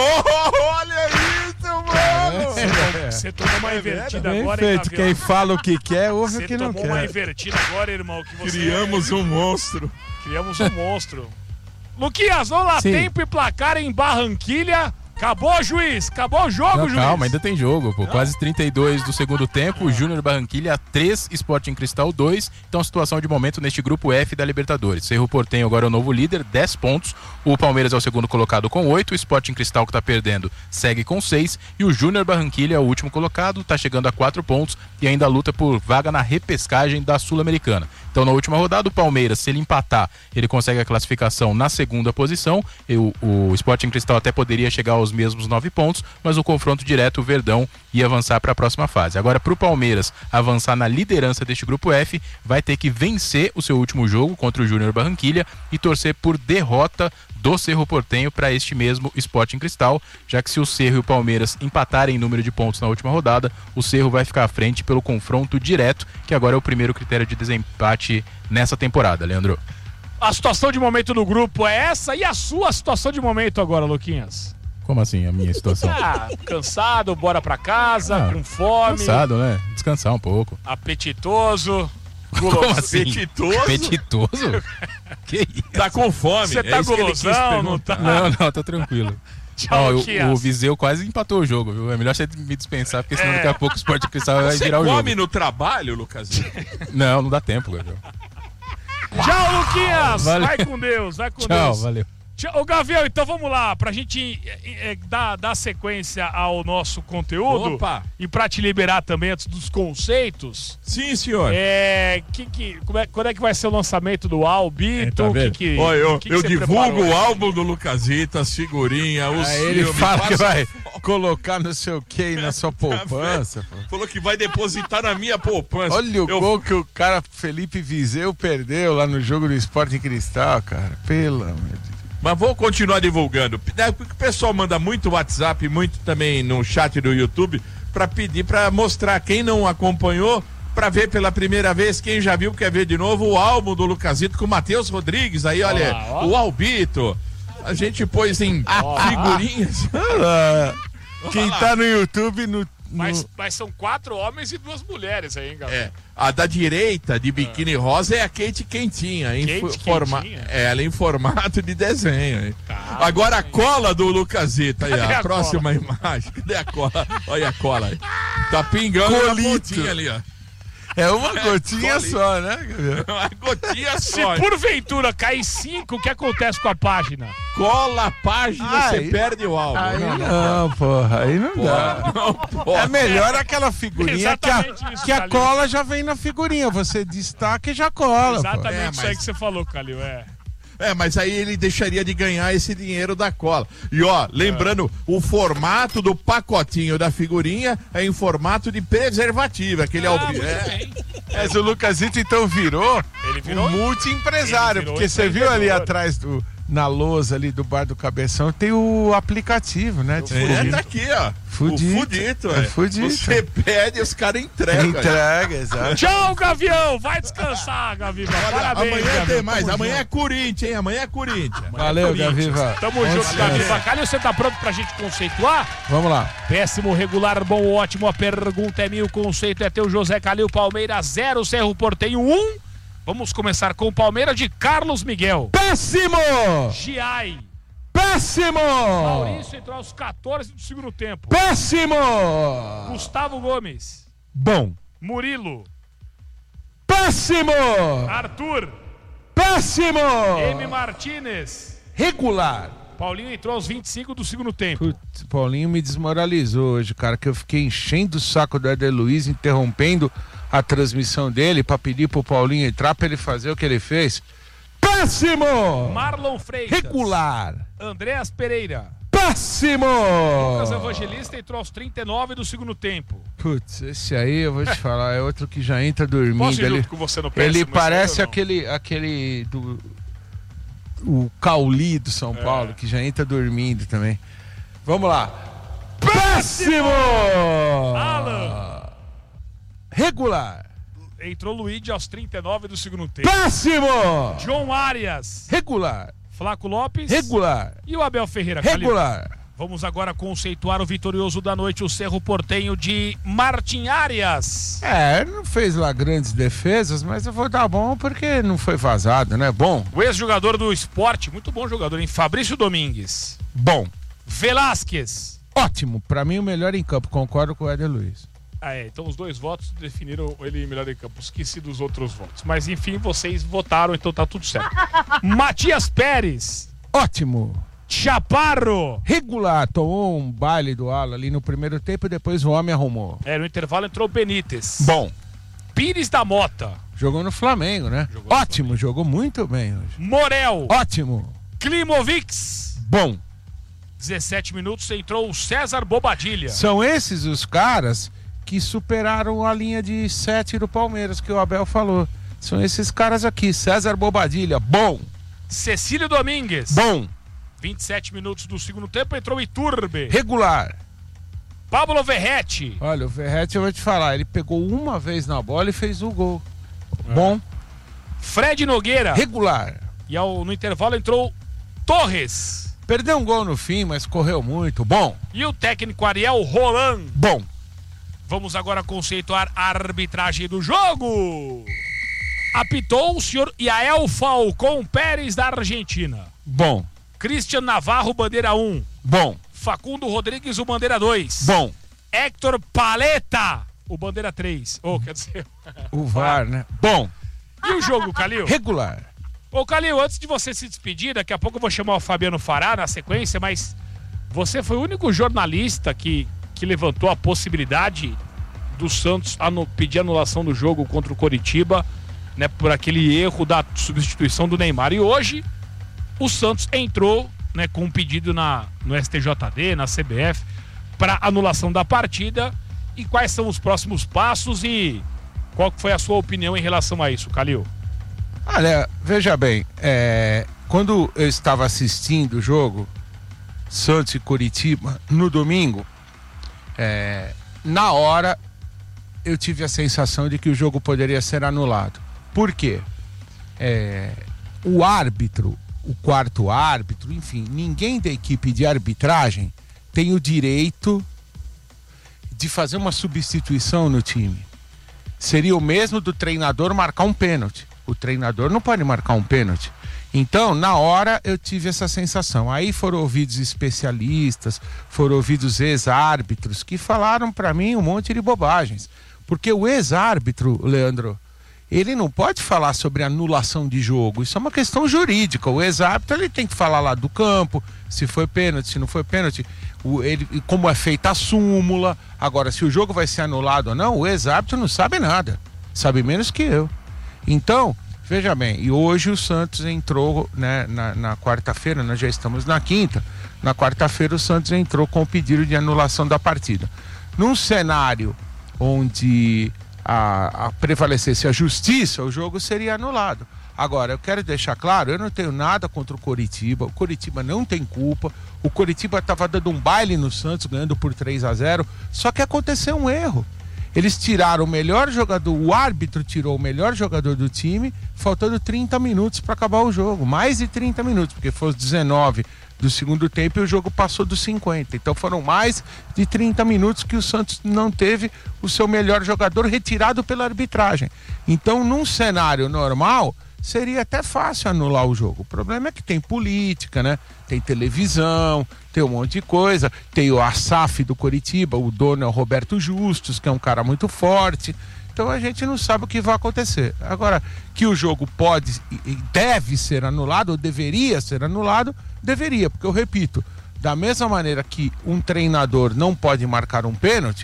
S13: Olha isso, mano!
S10: Você tomou uma invertida agora,
S12: Perfeito, quem fala o que quer, ouve o que não quer.
S10: Você tomou uma invertida agora, irmão. Que você
S13: Criamos um monstro.
S10: Criamos um monstro. Luquinhas, vamos lá, tempo e placar em Barranquilha. Acabou, juiz? Acabou o jogo, juiz?
S11: Calma, ainda tem jogo, pô. Quase 32 do segundo tempo. Júnior Barranquilha 3, Sporting Cristal 2. Então, situação de momento neste grupo F da Libertadores. Cerro Porteño agora é o novo líder, 10 pontos. O Palmeiras é o segundo colocado com 8. O Sporting Cristal, que tá perdendo, segue com 6. E o Júnior Barranquilha é o último colocado, tá chegando a 4 pontos e ainda luta por vaga na repescagem da Sul-Americana. Então, na última rodada, o Palmeiras, se ele empatar, ele consegue a classificação na segunda posição. O Sporting Cristal até poderia chegar aos mesmos 9 pontos, mas o confronto direto, o Verdão e avançar para a próxima fase. Agora, para o Palmeiras avançar na liderança deste grupo F, vai ter que vencer o seu último jogo contra o Júnior Barranquilla e torcer por derrota do Cerro Porteño para este mesmo Sporting Cristal, já que se o Cerro e o Palmeiras empatarem em número de pontos na última rodada, o Cerro vai ficar à frente pelo confronto direto, que agora é o primeiro critério de desempate nessa temporada, Leandro.
S10: A situação de momento do grupo é essa, e a sua situação de momento agora, Luquinhas?
S11: Como assim, a minha situação?
S10: Cansado, bora pra casa, com fome.
S11: Cansado, né? Descansar um pouco.
S10: Apetitoso.
S11: Como assim?
S13: Apetitoso?
S11: Apetitoso? Que isso?
S13: Tá com fome.
S10: Você tá golosão, não tá?
S11: Não, tô tranquilo.
S10: Tchau,
S11: o Viseu quase empatou o jogo, viu? É melhor você me dispensar, porque senão daqui a pouco o Sport Cristal vai virar o jogo.
S13: Você come no trabalho, Lucasinho?
S11: Não dá tempo, Gabriel.
S10: Tchau, Luquinhas!
S11: Valeu.
S10: Vai com Deus, vai com Deus.
S11: Tchau, valeu.
S10: Ô, Gavião, então vamos lá, pra gente dar sequência ao nosso conteúdo.
S13: Opa.
S10: E pra te liberar também antes dos conceitos.
S13: Sim, senhor.
S10: Quando é que vai ser o lançamento do Albito?
S13: Olha, eu
S10: você
S13: divulgo
S10: preparou?
S13: o álbum do Lucasito, as figurinhas, os
S12: Aí ele
S13: filmes,
S12: fala que
S13: passa-
S12: vai colocar não sei o que na sua poupança. Pô.
S13: Falou que vai depositar na minha poupança.
S12: Olha o gol que o cara Felipe Viseu perdeu lá no jogo do Sporting Cristal, cara. Pelo amor de Deus.
S13: Mas vou continuar divulgando. Porque o pessoal manda muito WhatsApp, muito também no chat do YouTube, pra pedir, pra mostrar quem não acompanhou, pra ver pela primeira vez, quem já viu quer ver de novo o álbum do Lucasito com o Matheus Rodrigues. Aí, olha, o Albito. A gente pôs em figurinhas.
S12: Quem tá no YouTube
S10: Mas são 4 homens e 2 mulheres aí, hein, galera?
S13: A da direita, de biquíni rosa, é a Kate Quentinha. Ela em formato de desenho. Hein? Agora a cola do Lucasito. Aí,
S10: Cadê
S13: a
S10: a
S13: próxima imagem. Cadê a cola? Olha a cola aí. Tá pingando uma
S12: Colito.
S13: gotinha ali, ó.
S12: É uma gotinha só, né, Gabriel?
S13: Uma gotinha
S10: Se
S13: só.
S10: porventura cair 5, o que acontece com a página?
S13: Cola a página, você perde o álbum.
S12: Aí não, porra, aí não dá.
S13: Não pode.
S12: É melhor aquela figurinha
S10: Exatamente isso,
S12: que a
S10: Calil.
S12: cola já vem na figurinha. Você destaca e já cola.
S10: Exatamente isso aí
S13: mas-
S10: que você falou, Calil.
S13: Mas aí ele deixaria de ganhar esse dinheiro da cola. E ó, lembrando, o formato do pacotinho da figurinha é em formato de preservativo, aquele
S12: Mas o Lucasito então virou um multi-empresário,
S10: Ele virou
S12: porque você viu ali
S10: empreendedor.
S12: atrás na lousa ali do bar do Cabeção, tem o aplicativo, né?
S13: Tá aqui, ó.
S12: Fudito.
S13: O Fudito,
S12: É Fudito.
S13: Você pede, os caras entregam.
S12: Entrega, exato.
S10: Tchau, Gavião! Vai descansar, Gaviva. Parabéns,
S13: Amanhã
S10: Gavião.
S13: tem mais.
S10: Tamo
S13: Amanhã é
S10: junto.
S13: Corinthians, hein? Amanhã é Corinthians.
S12: Valeu, Gaviva.
S10: Tamo junto, Gaviva. Calil, você tá pronto pra gente conceituar?
S12: Vamos lá.
S10: Péssimo, regular, bom, ótimo. A pergunta é minha, o conceito é teu. José Calil, Palmeiras 0, Cerro Porteño 1. Vamos começar com o Palmeiras de Carlos Miguel.
S12: Péssimo!
S10: Giai.
S12: Péssimo!
S10: Maurício entrou aos 14 do segundo tempo.
S12: Péssimo!
S10: Gustavo Gomes.
S12: Bom.
S10: Murilo.
S12: Péssimo!
S10: Arthur.
S12: Péssimo!
S10: M. Martínez.
S12: Regular.
S10: Paulinho entrou aos 25 do segundo tempo.
S12: Putz, Paulinho me desmoralizou hoje, cara, que eu fiquei enchendo o saco do Éder Luiz, interrompendo a transmissão dele pra pedir pro Paulinho entrar pra ele fazer o que ele fez. Péssimo!
S10: Marlon Freitas.
S12: Regular.
S10: Andréas Pereira.
S12: Péssimo!
S10: Lucas Evangelista entrou aos 39 do segundo tempo.
S12: Putz, esse aí eu vou te falar, é outro que já entra dormindo.
S10: Posso ir
S12: Ele,
S10: junto com você no péssimo,
S12: ele
S10: esse
S12: parece
S10: aí ou não?
S12: aquele do o Cauli do São Paulo, que já entra dormindo também. Vamos lá. Péssimo!
S10: Alan.
S12: Regular.
S10: Entrou Luigi aos 39 do segundo tempo.
S12: Péssimo!
S10: John Arias.
S12: Regular.
S10: Flaco Lopes.
S12: Regular.
S10: E o Abel Ferreira. Calil.
S12: Regular.
S10: Vamos agora conceituar o vitorioso da noite, o Cerro Porteño de Martin Arias.
S12: Não fez lá grandes defesas, mas eu vou dar bom porque não foi vazado, né? Bom.
S10: O ex-jogador do esporte, muito bom jogador, hein? Fabrício Domingues.
S12: Bom.
S10: Velasquez.
S12: Ótimo. Pra mim o melhor em campo. Concordo com o Éder Luiz.
S10: Então os 2 votos definiram ele melhor em campo. Esqueci dos outros votos. Mas enfim, vocês votaram, então tá tudo certo. Matias Pérez.
S12: Ótimo.
S10: Chaparro.
S12: Regular. Tomou um baile do Ala ali no primeiro tempo e depois o homem arrumou.
S10: No intervalo entrou Benítez.
S12: Bom.
S10: Pires da Mota.
S12: Jogou no Flamengo, né? Ótimo. Jogou muito bem hoje.
S10: Morel.
S12: Ótimo.
S10: Klimovics.
S12: Bom.
S10: 17 minutos, entrou o César Bobadilha.
S12: São esses os caras que superaram a linha de 7 do Palmeiras, que o Abel falou. São esses caras aqui. César Bobadilha, bom.
S10: Cecílio Domingues,
S12: bom.
S10: 27 minutos do segundo tempo, entrou o Iturbe.
S12: Regular.
S10: Pablo Verretti.
S12: Olha, o Verretti, eu vou te falar, ele pegou uma vez na bola e fez o gol. Bom.
S10: Fred Nogueira.
S12: Regular.
S10: E no intervalo entrou Torres.
S12: Perdeu um gol no fim, mas correu muito. Bom.
S10: E o técnico Ariel Roland.
S12: Bom.
S10: Vamos agora conceituar a arbitragem do jogo. Apitou o senhor Yael Falcón Pérez, da Argentina.
S12: Bom.
S10: Christian Navarro, bandeira 1.
S12: Bom.
S10: Facundo Rodrigues, o bandeira 2.
S12: Bom.
S10: Héctor Paleta, o bandeira 3. Quer dizer...
S12: O VAR, né? Bom.
S10: E o jogo, Calil?
S12: Regular.
S10: Ô, Calil, antes de você se despedir, daqui a pouco eu vou chamar o Fabiano Fará na sequência, mas você foi o único jornalista que levantou a possibilidade do Santos pedir anulação do jogo contra o Coritiba, né, por aquele erro da substituição do Neymar. E hoje o Santos entrou, né, com um pedido no STJD, na CBF, para anulação da partida. E quais são os próximos passos e qual foi a sua opinião em relação a isso, Calil?
S12: Olha, veja bem, quando eu estava assistindo o jogo Santos e Coritiba no domingo, na hora eu tive a sensação de que o jogo poderia ser anulado. Por quê? O árbitro, o quarto árbitro, enfim, ninguém da equipe de arbitragem tem o direito de fazer uma substituição no time. Seria o mesmo do treinador marcar um pênalti. O treinador não pode marcar um pênalti. Então, na hora, eu tive essa sensação. Aí foram ouvidos especialistas, foram ouvidos ex-árbitros que falaram para mim um monte de bobagens. Porque o ex-árbitro, Leandro, ele não pode falar sobre anulação de jogo. Isso é uma questão jurídica. O ex-árbitro, ele tem que falar lá do campo, se foi pênalti, se não foi pênalti, como é feita a súmula. Agora, se o jogo vai ser anulado ou não, o ex-árbitro não sabe nada. Sabe menos que eu. Então, veja bem, e hoje o Santos entrou, né, na quarta-feira, nós já estamos na quinta. Na quarta-feira o Santos entrou com o pedido de anulação da partida. Num cenário onde prevalecesse a justiça, o jogo seria anulado. Agora, eu quero deixar claro, eu não tenho nada contra o Coritiba não tem culpa, o Coritiba estava dando um baile no Santos, ganhando por 3-0, só que aconteceu um erro. Eles tiraram o melhor jogador, o árbitro tirou o melhor jogador do time, faltando 30 minutos para acabar o jogo, mais de 30 minutos, porque foi os 19 do segundo tempo e o jogo passou dos 50. Então foram mais de 30 minutos que o Santos não teve o seu melhor jogador retirado pela arbitragem. Então, num cenário normal, seria até fácil anular o jogo. O problema é que tem política, né? Tem televisão, tem um monte de coisa. Tem o ASAF do Coritiba, o dono é o Roberto Justus, que é um cara muito forte. Então a gente não sabe o que vai acontecer. Agora, que o jogo pode e deve ser anulado, ou deveria ser anulado, deveria, porque eu repito, da mesma maneira que um treinador não pode marcar um pênalti,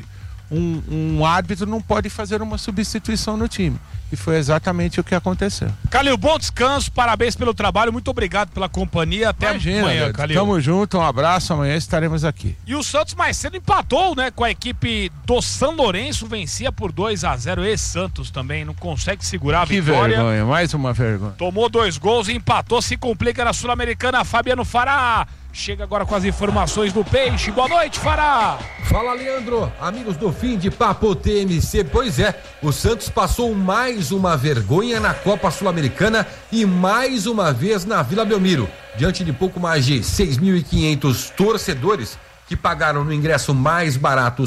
S12: um árbitro não pode fazer uma substituição no time. E foi exatamente o que aconteceu.
S10: Calil, bom descanso, parabéns pelo trabalho, muito obrigado pela companhia, até amanhã, Calil.
S12: Tamo junto, um abraço, amanhã estaremos aqui.
S10: E o Santos mais cedo empatou, né, com a equipe do São Lourenço, vencia por 2-0, ex-Santos também, não consegue segurar a vitória.
S12: Que vergonha, mais uma vergonha.
S10: Tomou 2 gols e empatou, se complica na Sul-Americana. Fabiano Fará chega agora com as informações do Peixe. Boa noite, Fará.
S14: Fala, Leandro, amigos do Fim de Papo TMC. Pois é, o Santos passou mais uma vergonha na Copa Sul-Americana e mais uma vez na Vila Belmiro, diante de pouco mais de 6.500 torcedores que pagaram no ingresso mais barato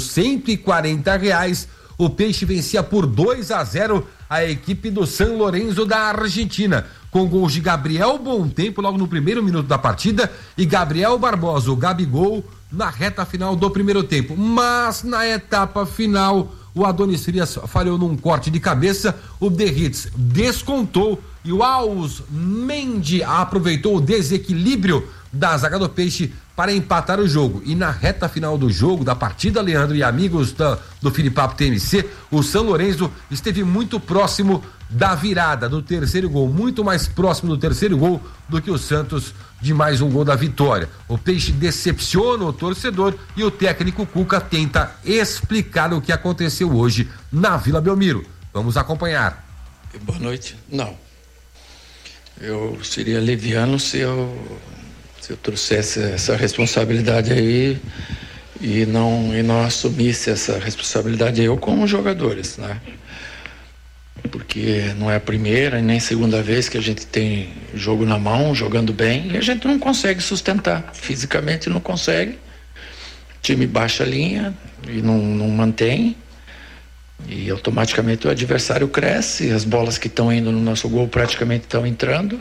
S14: R$140. O Peixe vencia por 2-0 a equipe do San Lorenzo da Argentina, com gols de Gabriel Bontempo logo no primeiro minuto da partida e Gabriel Barbosa, o Gabigol, na reta final do primeiro tempo. Mas na etapa final, o Adonis Frias falhou num corte de cabeça, o Derrits descontou e o Alves Mendy aproveitou o desequilíbrio da zaga do Peixe para empatar o jogo. E na reta final do jogo, da partida, Leandro e amigos do Filipapo TMC, o São Lourenço esteve muito próximo da virada, do terceiro gol, muito mais próximo do terceiro gol do que o Santos de mais um gol da vitória. O Peixe decepciona o torcedor e o técnico Cuca tenta explicar o que aconteceu hoje na Vila Belmiro. Vamos acompanhar.
S15: Boa noite. Não. Eu seria leviano se eu trouxesse essa responsabilidade aí e não assumisse essa responsabilidade eu com os jogadores, né? Porque não é a primeira e nem a segunda vez que a gente tem jogo na mão, jogando bem, e a gente não consegue sustentar. Fisicamente não consegue. O time baixa a linha e não mantém. E automaticamente o adversário cresce, as bolas que estão indo no nosso gol praticamente estão entrando.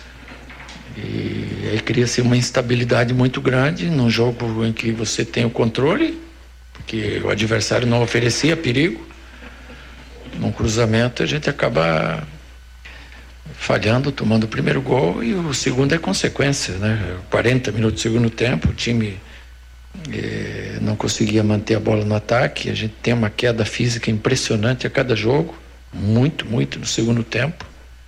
S15: E aí cria-se uma instabilidade muito grande num jogo em que você tem o controle, porque o adversário não oferecia perigo. Num cruzamento a gente acaba falhando, tomando o primeiro gol, e o segundo é consequência, né? 40 minutos do segundo tempo, o time não conseguia manter a bola no ataque. A gente tem uma queda física impressionante a cada jogo, muito no segundo tempo.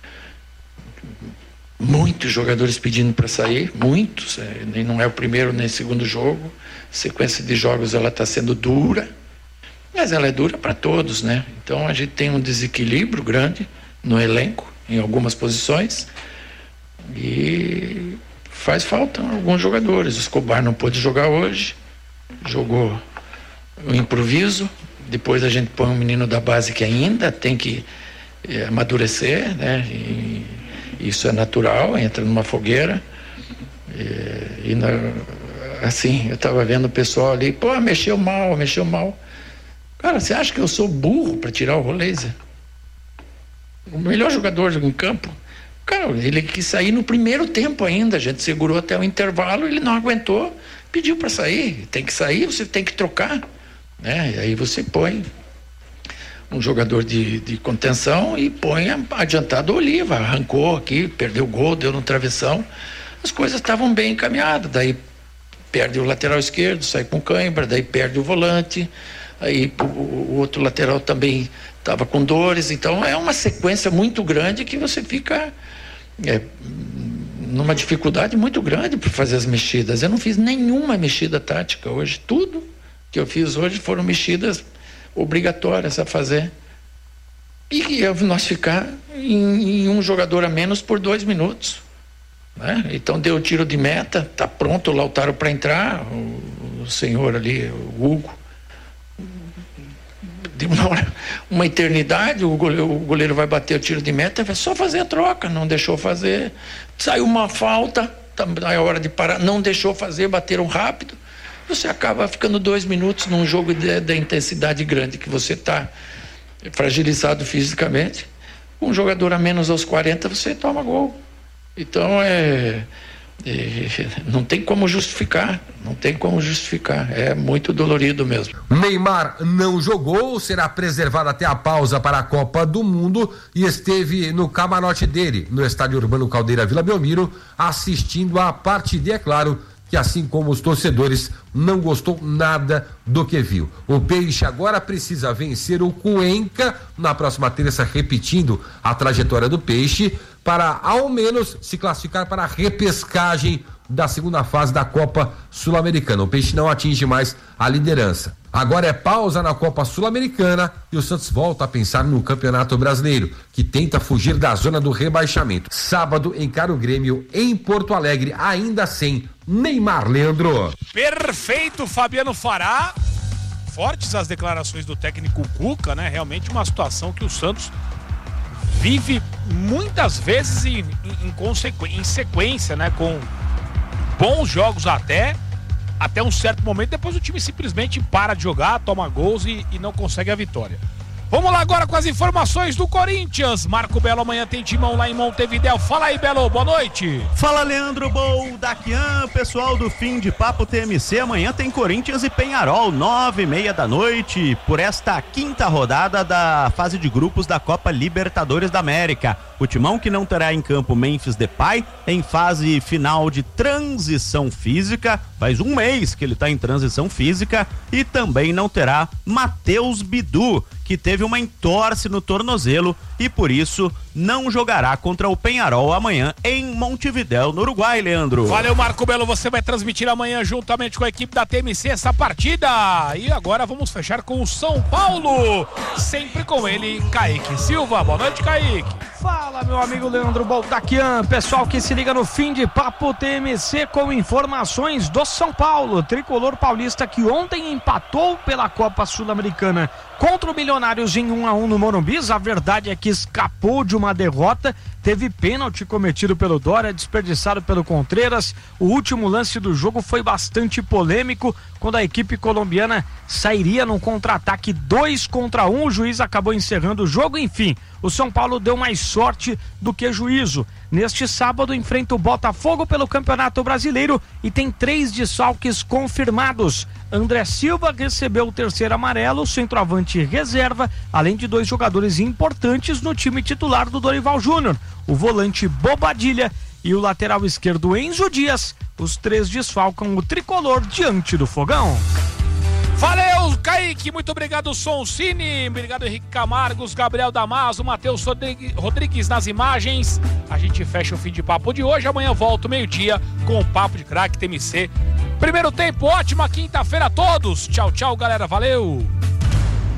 S15: Muitos jogadores pedindo para sair, muitos, nem não é o primeiro nem o segundo jogo. A sequência de jogos ela está sendo dura, mas ela é dura para todos, né? Então a gente tem um desequilíbrio grande no elenco, em algumas posições, e faz falta alguns jogadores. O Escobar não pôde jogar hoje, jogou o improviso. Depois a gente põe um menino da base que ainda tem que amadurecer, né? E isso é natural, entra numa fogueira. Assim, eu estava vendo o pessoal ali, mexeu mal. Cara, você acha que eu sou burro para tirar o Roleiser? O melhor jogador em campo. Cara, ele quis sair no primeiro tempo ainda. A gente segurou até o intervalo, ele não aguentou, pediu para sair. Tem que sair, você tem que trocar, né? E aí você põe um jogador de contenção e põe adiantado o Oliva. Arrancou aqui, perdeu o gol, deu no travessão. As coisas estavam bem encaminhadas. Daí perde o lateral esquerdo, sai com cãibra, daí perde o volante. Aí o outro lateral também estava com dores. Então é uma sequência muito grande que você fica numa dificuldade muito grande para fazer as mexidas. Eu não fiz nenhuma mexida tática hoje. Tudo que eu fiz hoje foram mexidas obrigatórias a fazer. E nós ficar em um jogador a menos por 2 minutos, né? Então deu o tiro de meta, tá pronto o Lautaro para entrar, o senhor ali, o Hugo. Deu uma eternidade, o goleiro vai bater o tiro de meta, vai só fazer a troca, não deixou fazer. Saiu uma falta, é hora de parar, não deixou fazer, bateram rápido. Você acaba ficando 2 minutos num jogo da intensidade grande que você está fragilizado fisicamente. Um jogador a menos aos 40, você toma gol. Então não tem como justificar, é muito dolorido mesmo.
S14: Neymar não jogou, será preservado até a pausa para a Copa do Mundo e esteve no camarote dele, no Estádio Urbano Caldeira Vila Belmiro, assistindo a partida. E é claro que, assim como os torcedores, não gostou nada do que viu. O Peixe agora precisa vencer o Cuenca na próxima terça, repetindo a trajetória do Peixe, para ao menos se classificar para a repescagem da segunda fase da Copa Sul-Americana. O Peixe não atinge mais a liderança. Agora é pausa na Copa Sul-Americana e o Santos volta a pensar no Campeonato Brasileiro, que tenta fugir da zona do rebaixamento. Sábado encara o Grêmio em Porto Alegre, ainda sem Neymar. Leandro.
S10: Perfeito, Fabiano Fará. Fortes as declarações do técnico Cuca, né? Realmente uma situação que o Santos vive muitas vezes em sequência, né? Com bons jogos até um certo momento, depois o time simplesmente para de jogar, toma gols e não consegue a vitória. Vamos lá agora com as informações do Corinthians. Marco Belo, amanhã tem timão lá em Montevidéu. Fala aí, Belo, boa noite.
S16: Fala, Leandro Boldaquian, pessoal do Fim de Papo TMC. Amanhã tem Corinthians e Penharol, 9:30 da noite, por esta 5ª rodada da fase de grupos da Copa Libertadores da América. O timão que não terá em campo Memphis Depay, em fase final de transição física, faz um mês que ele está em transição física, e também não terá Matheus Bidu, que teve uma entorse no tornozelo e por isso não jogará contra o Peñarol amanhã em Montevidéu, no Uruguai, Leandro.
S10: Valeu, Marco Belo, você vai transmitir amanhã juntamente com a equipe da TMC essa partida. E agora vamos fechar com o São Paulo, sempre com ele, Kaique Silva. Boa noite, Kaique.
S17: Fala, meu amigo Leandro Boldaquian, pessoal que se liga no Fim de Papo TMC com informações do São Paulo, tricolor paulista que ontem empatou pela Copa Sul-Americana contra o Milionários em 1-1 no Morumbi. A verdade é que escapou de uma derrota, teve pênalti cometido pelo Dória, desperdiçado pelo Contreras. O último lance do jogo foi bastante polêmico, quando a equipe colombiana sairia num contra-ataque 2-1, o juiz acabou encerrando o jogo. Enfim, o São Paulo deu mais sorte do que juízo. Neste sábado enfrenta o Botafogo pelo Campeonato Brasileiro e tem 3 desfalques confirmados. André Silva recebeu o terceiro amarelo, centroavante reserva, além de 2 jogadores importantes no time titular do Dorival Júnior, o volante Bobadilha e o lateral esquerdo Enzo Dias. Os 3 desfalcam o tricolor diante do Fogão.
S10: Valeu, Kaique, muito obrigado, Soncini, obrigado, Henrique Camargos, Gabriel Damaso, Matheus Rodrigues nas imagens. A gente fecha o Fim de Papo de hoje, amanhã volto meio-dia com o Papo de Craque TMC. Primeiro tempo, ótima quinta-feira a todos, tchau, tchau, galera, valeu!